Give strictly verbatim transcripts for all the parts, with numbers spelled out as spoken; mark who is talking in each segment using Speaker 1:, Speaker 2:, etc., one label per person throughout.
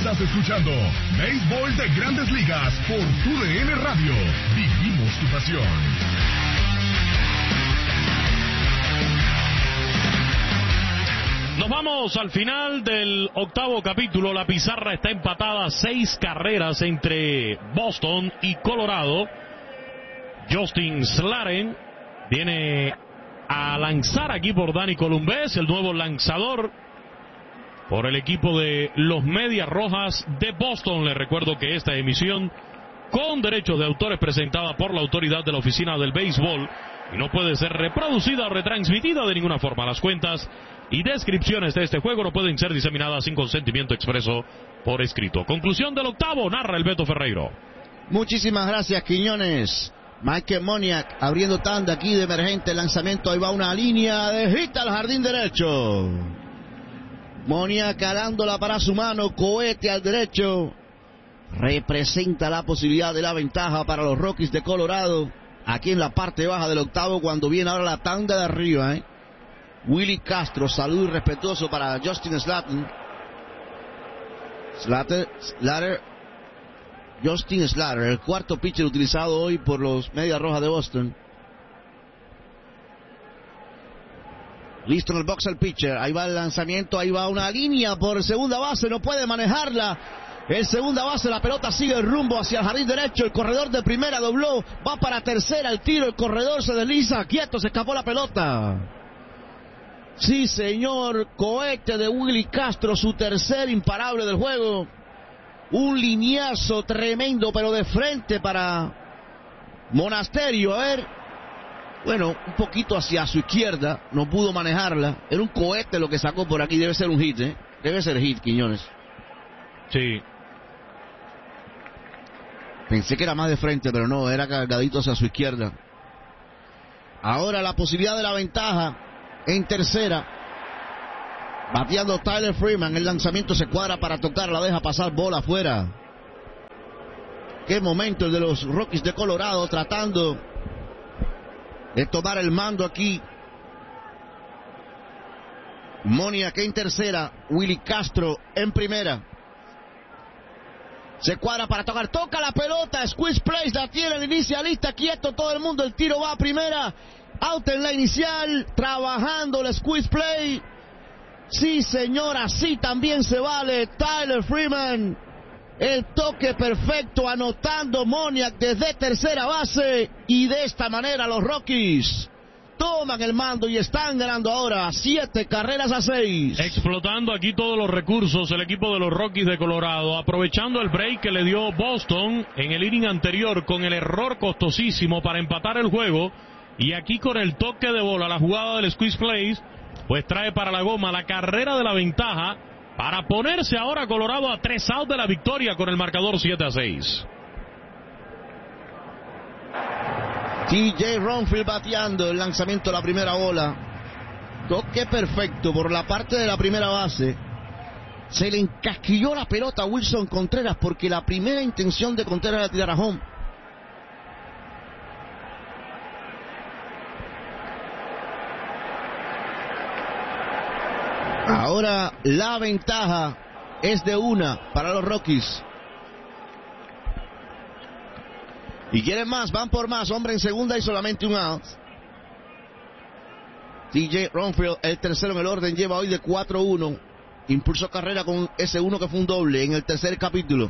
Speaker 1: Estás escuchando Béisbol de Grandes Ligas por Tu D N Radio. Vivimos tu pasión.
Speaker 2: Nos vamos al final del octavo capítulo. La pizarra está empatada, seis carreras entre Boston y Colorado. Justin Slater viene a lanzar aquí por Dani Columbés, el nuevo lanzador por el equipo de los Medias Rojas de Boston. Les recuerdo que esta emisión con derechos de autor es presentada por la autoridad de la Oficina del Béisbol y no puede ser reproducida o retransmitida de ninguna forma. Las cuentas y descripciones de este juego no pueden ser diseminadas sin consentimiento expreso por escrito. Conclusión del octavo, narra el Beto Ferreiro.
Speaker 3: Muchísimas gracias, Quiñones. Michael Moniak abriendo tanda aquí de emergente lanzamiento. Ahí va una línea de hit al jardín derecho. Moniak calándola para su mano, cohete al derecho. Representa la posibilidad de la ventaja para los Rockies de Colorado. Aquí en la parte baja del octavo, cuando viene ahora la tanda de arriba, ¿eh? Willie Castro, saludo respetuoso para Justin Slater. Slater, Slater, Justin Slater, el cuarto pitcher utilizado hoy por los Medias Rojas de Boston. Listo en el box el pitcher, ahí va el lanzamiento, ahí va una línea por segunda base, no puede manejarla. El segunda base, la pelota sigue el rumbo hacia el jardín derecho, el corredor de primera dobló, va para tercera, el tiro, el corredor se desliza, quieto, se escapó la pelota. Sí, señor, cohete de Willie Castro, su tercer imparable del juego. Un lineazo tremendo, pero de frente para Monasterio. A ver, bueno, un poquito hacia su izquierda, no pudo manejarla. Era un cohete lo que sacó por aquí, debe ser un hit, ¿eh? Debe ser hit, Quiñones.
Speaker 2: Sí.
Speaker 3: Pensé que era más de frente, pero no, era cargadito hacia su izquierda. Ahora la posibilidad de la ventaja en tercera. Bateando Tyler Freeman, el lanzamiento se cuadra para tocar, la deja pasar, bola afuera. Qué momento el de los Rockies de Colorado tratando de tomar el mando aquí. Moniak en tercera, Willie Castro en primera. Se cuadra para tocar, toca la pelota, squeeze place, la tiene el inicialista, quieto todo el mundo, el tiro va a primera, out en la inicial, trabajando el squeeze play. Sí, señor, así también se vale. Tyler Freeman, el toque perfecto, anotando Moniak desde tercera base, y de esta manera los Rockies toman el mando y están ganando ahora siete carreras a seis.
Speaker 2: Explotando aquí todos los recursos el equipo de los Rockies de Colorado, aprovechando el break que le dio Boston en el inning anterior con el error costosísimo para empatar el juego, y aquí con el toque de bola, la jugada del squeeze place, pues trae para la goma la carrera de la ventaja para ponerse ahora Colorado a tres outs de la victoria con el marcador siete a seis.
Speaker 3: T J Ronfield bateando el lanzamiento de la primera bola. Toque perfecto por la parte de la primera base. Se le encasquilló la pelota a Wilson Contreras porque la primera intención de Contreras era tirar a home. Ahora la ventaja es de una para los Rockies. Y quieren más, van por más, hombre en segunda y solamente un out. T J Ronfield, el tercero en el orden, lleva hoy de cuatro uno. Impulsó carrera con ese uno que fue un doble en el tercer capítulo.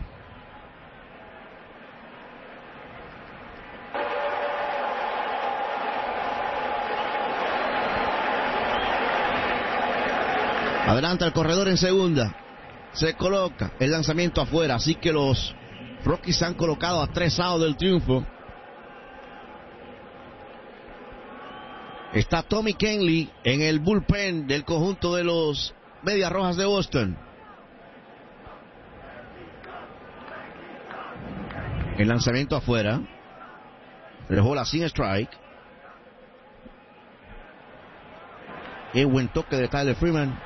Speaker 3: Adelanta el corredor en segunda. Se coloca el lanzamiento afuera, así que los Rockies se han colocado a tres outs del triunfo. Está Tommy Kenley en el bullpen del conjunto de los Medias Rojas de Boston. El lanzamiento afuera. Dejó la sin strike. Qué buen toque de Tyler Freeman.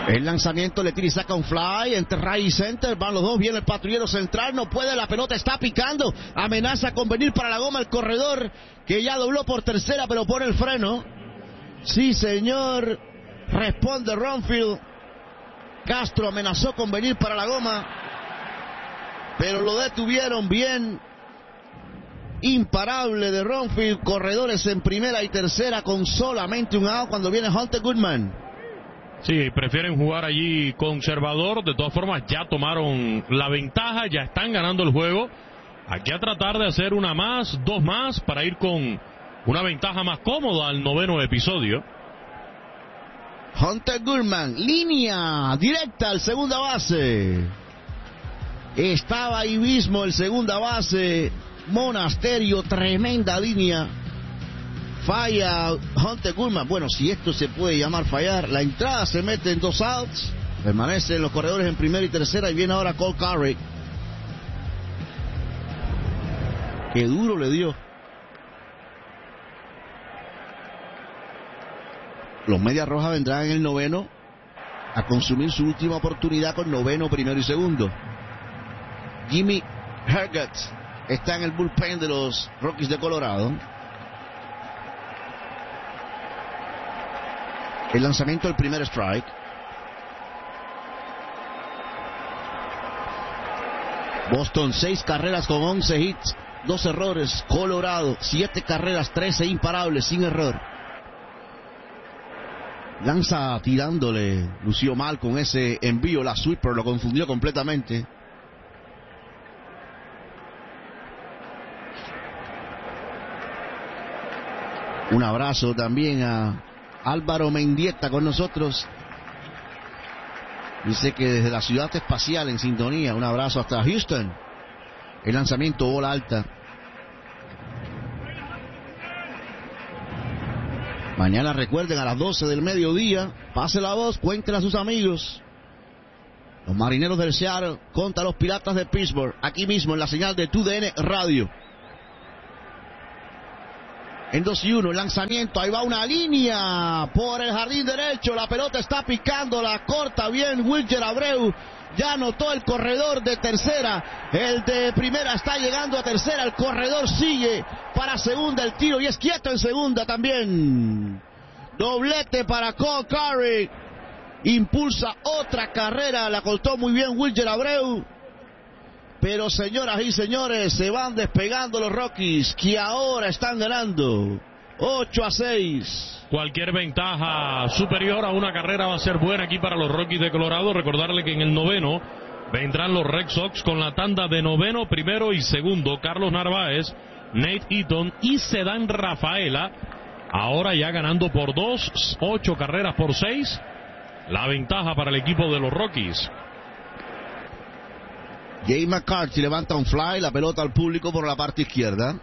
Speaker 3: El lanzamiento le tira y saca un fly entre right y center, van los dos, viene el patrullero central, no puede, la pelota está picando, amenaza con venir para la goma el corredor que ya dobló por tercera pero pone el freno. Sí señor, responde Ronfield. Castro amenazó con venir para la goma, pero lo detuvieron bien. Imparable de Ronfield, corredores en primera y tercera con solamente un out cuando viene Hunter Goodman.
Speaker 2: Sí, prefieren jugar allí conservador. De todas formas, ya tomaron la ventaja, ya están ganando el juego. Aquí a tratar de hacer una más, dos más, para ir con una ventaja más cómoda al noveno episodio.
Speaker 3: Hunter Goodman, línea directa al segunda base. Estaba ahí mismo el segunda base, Monasterio, tremenda línea. Falla Hunter Goodman. Bueno, si esto se puede llamar fallar. La entrada se mete en dos outs. Permanecen los corredores en primera y tercera. Y viene ahora Cole Carrick. Qué duro le dio. Los Medias Rojas vendrán en el noveno a consumir su última oportunidad con noveno, primero y segundo. Jimmy Herget está en el bullpen de los Rockies de Colorado. El lanzamiento del primer strike. Boston, seis carreras con once hits, dos errores. Colorado, siete carreras, trece imparables, sin error. Lanza tirándole, lució mal con ese envío, la sweeper lo confundió completamente. Un abrazo también a Álvaro Mendieta con nosotros. Dice que desde la ciudad espacial en sintonía. Un abrazo hasta Houston. El lanzamiento, bola alta. Mañana recuerden a las doce del mediodía. Pase la voz, cuenten a sus amigos. Los Marineros del Seattle contra los Piratas de Pittsburgh. Aquí mismo en la señal de T U D N Radio. En dos y uno, el lanzamiento, ahí va una línea por el jardín derecho, la pelota está picando, la corta bien Wilker Abreu, ya anotó el corredor de tercera, el de primera está llegando a tercera, el corredor sigue para segunda, el tiro y es quieto en segunda también. Doblete para Cole Carrick, impulsa otra carrera, la cortó muy bien Wilker Abreu. Pero señoras y señores, se van despegando los Rockies, que ahora están ganando ocho a seis.
Speaker 2: Cualquier ventaja superior a una carrera va a ser buena aquí para los Rockies de Colorado. Recordarle que en el noveno vendrán los Red Sox con la tanda de noveno, primero y segundo. Carlos Narváez, Nate Eaton y Cedán Rafaela. Ahora ya ganando por dos, ocho carreras por seis. La ventaja para el equipo de los Rockies.
Speaker 3: Jay McCarthy levanta un fly, la pelota al público por la parte izquierda.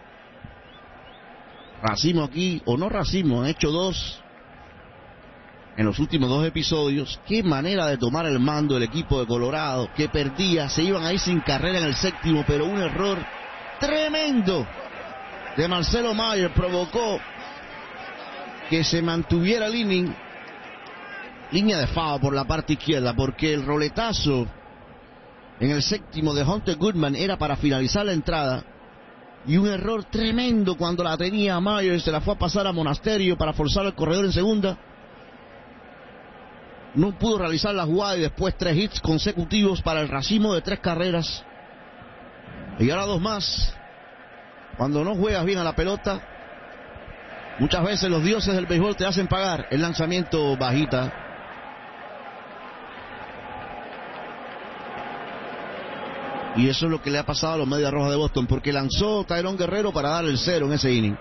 Speaker 3: Racimo aquí, o no racimo, han hecho dos en los últimos dos episodios. Qué manera de tomar el mando el equipo de Colorado, que perdía, se iban ahí sin carrera en el séptimo, pero un error tremendo de Marcelo Mayer provocó que se mantuviera el inning. Línea de foul por la parte izquierda, porque el roletazo en el séptimo de Hunter Goodman era para finalizar la entrada. Y un error tremendo cuando la tenía Myers, se la fue a pasar a Monasterio para forzar al corredor en segunda. No pudo realizar la jugada y después tres hits consecutivos para el racimo de tres carreras. Y ahora dos más. Cuando no juegas bien a la pelota, muchas veces los dioses del béisbol te hacen pagar. El lanzamiento bajita. Y eso es lo que le ha pasado a los Medias Rojas de Boston, porque lanzó Tyrone Guerrero para darle el cero en ese inning.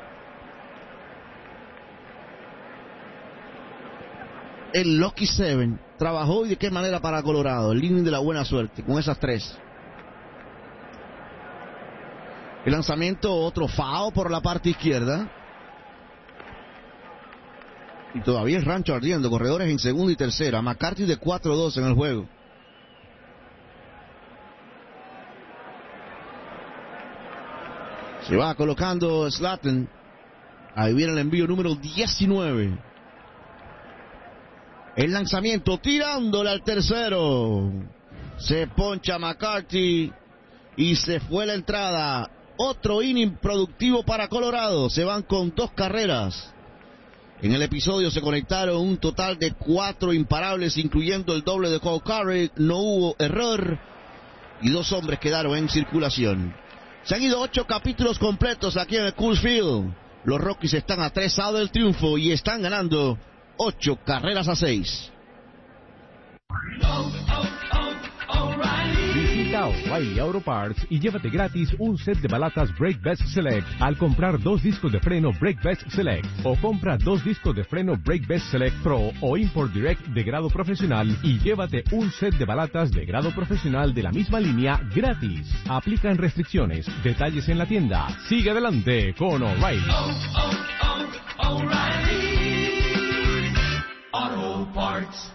Speaker 3: El Lucky Seven trabajó y de qué manera para Colorado, el inning de la buena suerte, con esas tres. El lanzamiento, otro foul por la parte izquierda. Y todavía el rancho ardiendo, corredores en segunda y tercera. McCarthy de cuatro dos en el juego. Se va colocando Slatton. Ahí viene el envío número diecinueve. El lanzamiento tirándole al tercero. Se poncha McCarthy y se fue la entrada. Otro inning productivo para Colorado. Se van con dos carreras. En el episodio se conectaron un total de cuatro imparables, incluyendo el doble de Cole Curry. No hubo error y dos hombres quedaron en circulación. Se han ido ocho capítulos completos aquí en el Coors Field. Los Rockies están a tres outs del triunfo y están ganando ocho carreras a seis.
Speaker 4: Visita O'Reilly Auto Parts y llévate gratis un set de balatas Brake Best Select al comprar dos discos de freno Brake Best Select, o compra dos discos de freno Brake Best Select Pro o Import Direct de grado profesional y llévate un set de balatas de grado profesional de la misma línea gratis. Aplican restricciones. Detalles en la tienda. Sigue adelante con O'Reilly. Oh, oh, oh, O'Reilly
Speaker 5: Auto Parts.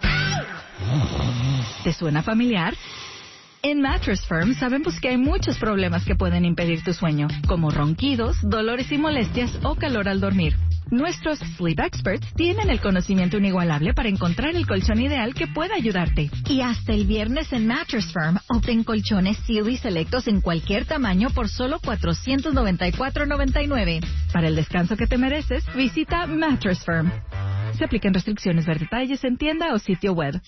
Speaker 5: ¿Te suena familiar? En Mattress Firm sabemos que hay muchos problemas que pueden impedir tu sueño, como ronquidos, dolores y molestias o calor al dormir. Nuestros Sleep Experts tienen el conocimiento inigualable para encontrar el colchón ideal que pueda ayudarte. Y hasta el viernes en Mattress Firm, obtén colchones Sealy selectos en cualquier tamaño por solo cuatrocientos noventa y cuatro noventa y nueve. Para el descanso que te mereces, visita Mattress Firm. Se aplican restricciones. Ver detalles en tienda o sitio web.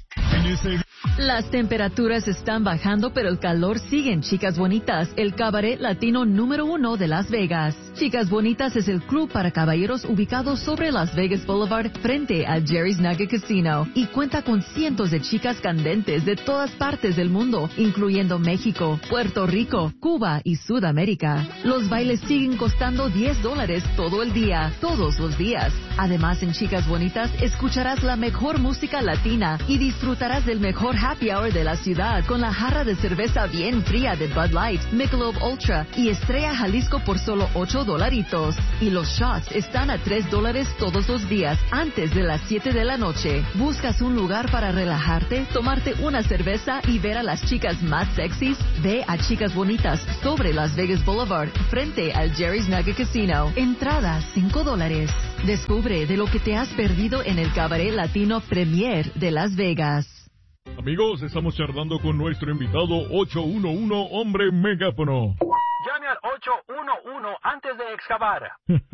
Speaker 5: Las temperaturas están bajando, pero el calor sigue en Chicas Bonitas, el cabaret latino número uno de Las Vegas. Chicas Bonitas es el club para caballeros ubicado sobre Las Vegas Boulevard frente a Jerry's Nugget Casino y cuenta con cientos de chicas candentes de todas partes del mundo, incluyendo México, Puerto Rico, Cuba y Sudamérica. Los bailes siguen costando diez dólares todo el día, todos los días. Además, en Chicas Bonitas escucharás la mejor música latina y disfrutarás del mejor happy hour de la ciudad con la jarra de cerveza bien fría de Bud Light, Michelob Ultra y Estrella Jalisco por solo ocho dolaritos. Y los shots están a tres dólares todos los días antes de las siete de la noche. ¿Buscas un lugar para relajarte, tomarte una cerveza y ver a las chicas más sexys? Ve a Chicas Bonitas sobre Las Vegas Boulevard frente al Jerry's Nugget Casino. Entrada cinco dólares. Descubre de lo que te has perdido en el cabaret latino Premier de Las Vegas.
Speaker 6: Amigos, estamos charlando con nuestro invitado ocho uno uno, hombre megáfono.
Speaker 7: Llame al ocho uno uno antes de excavar.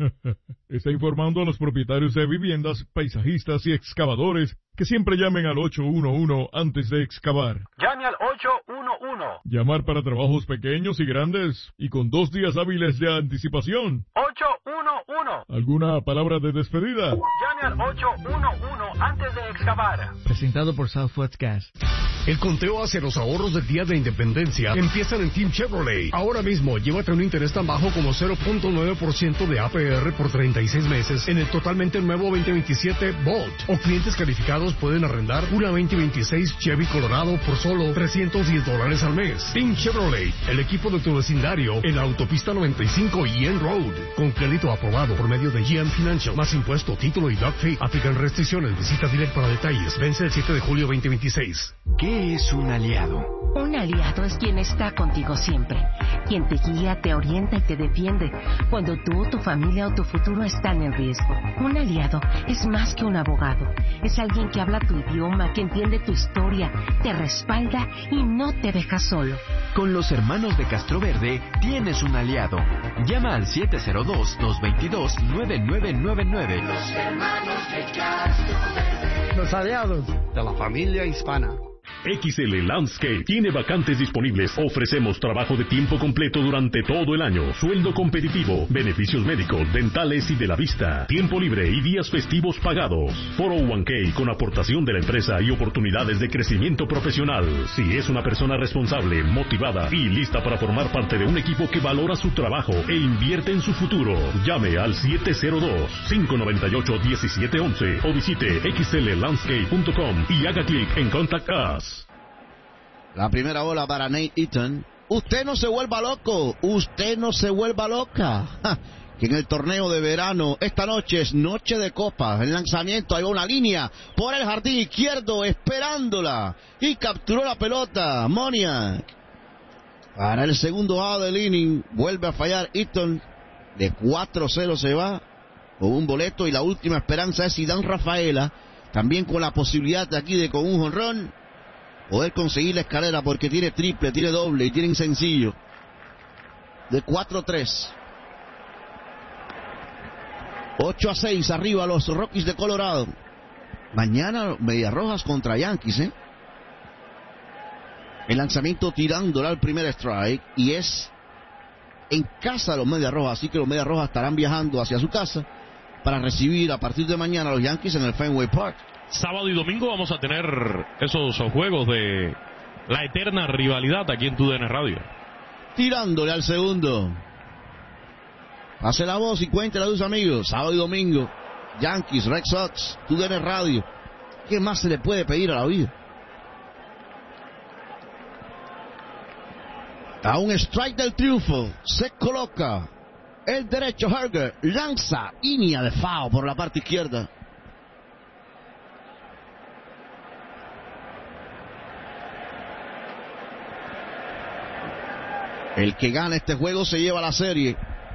Speaker 6: Está informando a los propietarios de viviendas, paisajistas y excavadores que siempre llamen al ocho uno uno antes de excavar.
Speaker 7: Llame al ocho uno uno.
Speaker 6: Llamar para trabajos pequeños y grandes y con dos días hábiles de anticipación.
Speaker 7: ocho uno uno.
Speaker 6: ¿Alguna palabra de despedida?
Speaker 7: Llame al ocho uno uno antes de excavar.
Speaker 8: Presentado por Southwest Gas.
Speaker 1: El conteo hacia los ahorros del Día de Independencia empiezan en Team Chevrolet. Ahora mismo, llévate un interés tan bajo como cero punto nueve por ciento de A P R por treinta y seis meses en el totalmente nuevo veinte veintisiete Bolt. O clientes calificados pueden arrendar una veinte veintiséis Chevy Colorado por solo trescientos diez dólares al mes. Team Chevrolet, el equipo de tu vecindario en la autopista noventa y cinco y N Road. Con crédito aprobado por medio de G M Financial, más impuesto, título y doc fee. Aplican restricciones. Visita directo para detalles. Vence el siete de julio veinte veintiséis.
Speaker 9: ¿Qué es un aliado?
Speaker 10: Un aliado es quien está contigo siempre, quien te guía, te orienta y te defiende cuando tú, tu familia o tu futuro están en riesgo. Un aliado es más que un abogado, es alguien que habla tu idioma, que entiende tu historia, te respalda y no te deja solo.
Speaker 9: Con los hermanos de Castroverde tienes un aliado. Llama al siete cero dos, dos dos dos, nueve nueve nueve nueve.
Speaker 11: Los hermanos de Castroverde.
Speaker 12: Los aliados de la familia hispana.
Speaker 13: X L Landscape tiene vacantes disponibles. Ofrecemos trabajo de tiempo completo durante todo el año. Sueldo competitivo, beneficios médicos, dentales y de la vista. Tiempo libre y días festivos pagados. cuatro oh uno k con aportación de la empresa y oportunidades de crecimiento profesional. Si es una persona responsable, motivada y lista para formar parte de un equipo que valora su trabajo e invierte en su futuro, llame al siete cero dos, cinco nueve ocho, uno siete uno uno o visite x l landscape punto com y haga clic en Contact Us.
Speaker 3: La primera bola para Nate Eaton. Usted no se vuelva loco, usted no se vuelva loca. Ja, que en el torneo de verano, esta noche es noche de copa. El lanzamiento, hay una línea por el jardín izquierdo esperándola. Y capturó la pelota, Moniak. Para el segundo out del inning, vuelve a fallar Eaton. De cuatro cero se va con un boleto y la última esperanza es Zidane Rafaela. También con la posibilidad de aquí de con un jonrón poder conseguir la escalera, porque tiene triple, tiene doble y tienen sencillo. De cuatro a tres. ocho a seis arriba los Rockies de Colorado. Mañana Medias Rojas contra Yankees, ¿eh? El lanzamiento tirándola al primer strike y es en casa de los Medias Rojas, así que los Medias Rojas estarán viajando hacia su casa para recibir a partir de mañana a los Yankees en el Fenway Park.
Speaker 2: Sábado y domingo vamos a tener esos juegos de la eterna rivalidad aquí en Tu D N Radio.
Speaker 3: Tirándole al segundo. Pase la voz y cuéntela a tus amigos. Sábado y domingo, Yankees, Red Sox, Tu D N Radio. ¿Qué más se le puede pedir a la vida? A un strike del triunfo se coloca el derecho Herger, lanza línea de foul por la parte izquierda. El que gana este juego se lleva la serie.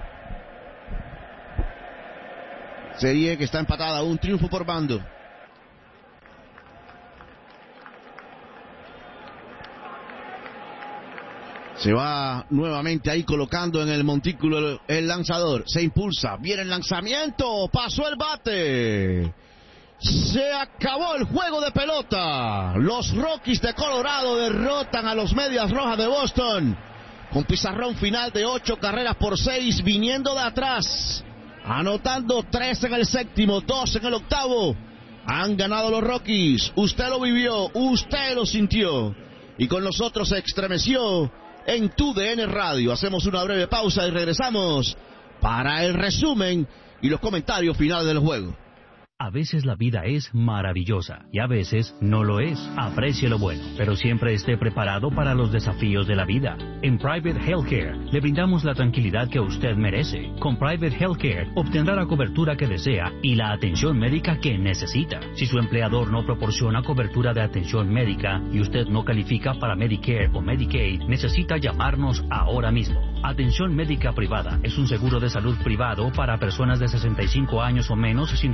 Speaker 3: Serie que está empatada, un triunfo por bando. Se va nuevamente ahí colocando en el montículo el lanzador. Se impulsa, viene el lanzamiento, pasó el bate. Se acabó el juego de pelota. Los Rockies de Colorado derrotan a los Medias Rojas de Boston con pizarrón final de ocho carreras por seis, viniendo de atrás, anotando tres en el séptimo, dos en el octavo. Han ganado los Rockies. Usted lo vivió, usted lo sintió y con nosotros se estremeció en Tu D N Radio. Hacemos una breve pausa y regresamos para el resumen y los comentarios finales del juego.
Speaker 14: A veces la vida es maravillosa y a veces no lo es. Aprecie lo bueno, pero siempre esté preparado para los desafíos de la vida. En Private Healthcare le brindamos la tranquilidad que usted merece. Con Private Healthcare obtendrá la cobertura que desea y la atención médica que necesita. Si su empleador no proporciona cobertura de atención médica y usted no califica para Medicare o Medicaid, necesita llamarnos ahora mismo. Atención médica privada es un seguro de salud privado para personas de sesenta y cinco años o menos sin